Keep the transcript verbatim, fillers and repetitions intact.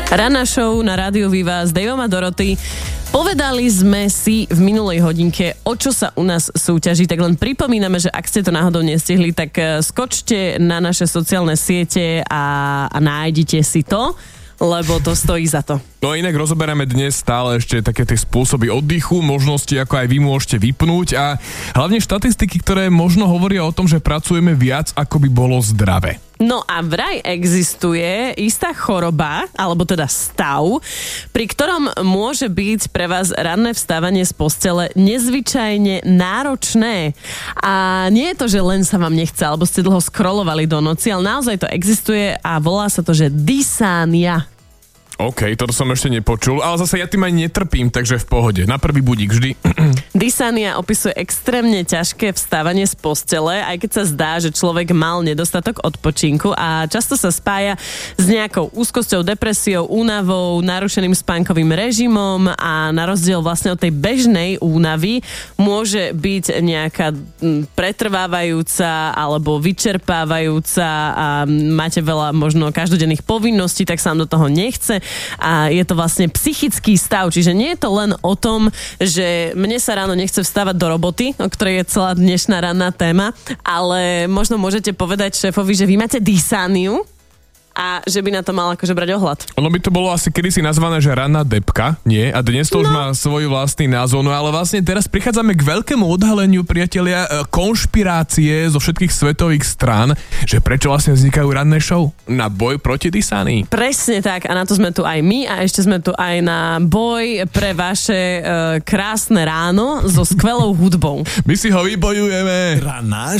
Ranná show na Rádiu Viva s Dejom a Doroty. Povedali sme si v minulej hodinke, o čo sa u nás súťaží, tak len pripomíname, že ak ste to náhodou nestihli, tak skočte na naše sociálne siete a, a nájdite si to, lebo to stojí za to. No inak rozoberáme dnes stále ešte také tie spôsoby oddychu, možnosti, ako aj vy môžete vypnúť a hlavne štatistiky, ktoré možno hovoria o tom, že pracujeme viac, ako by bolo zdravé. No a vraj existuje istá choroba, alebo teda stav, pri ktorom môže byť pre vás ranné vstávanie z postele nezvyčajne náročné. A nie je to, že len sa vám nechce, alebo ste dlho scrollovali do noci, ale naozaj to existuje a volá sa to, že dysánia. OK, toto som ešte nepočul, ale zase ja tým aj netrpím, takže v pohode. Na prvý budík vždy. Dysánia opisuje extrémne ťažké vstávanie z postele, aj keď sa zdá, že človek mal nedostatok odpočinku a často sa spája s nejakou úzkosťou, depresiou, únavou, narušeným spánkovým režimom a na rozdiel vlastne od tej bežnej únavy môže byť nejaká pretrvávajúca alebo vyčerpávajúca a máte veľa možno každodenných povinností, tak sa vám do toho nechce. A je to vlastne psychický stav, čiže nie je to len o tom, že mne sa ráno nechce vstávať do roboty, o ktorej je celá dnešná ranná téma, ale možno môžete povedať šéfovi, že vy máte dysániu a že by na to mal akože brať ohľad. Ono by to bolo asi kedysi nazvané, že ranná depka, nie? A dnes to no. už má svoj vlastný názov, no ale vlastne teraz prichádzame k veľkému odhaleniu, priatelia, konšpirácie zo všetkých svetových strán, že prečo vlastne vznikajú ranné show? Na boj proti dysánii. Presne tak a na to sme tu aj my a ešte sme tu aj na boj pre vaše uh, krásne ráno so skvelou hudbou. My si ho vybojujeme. Ranná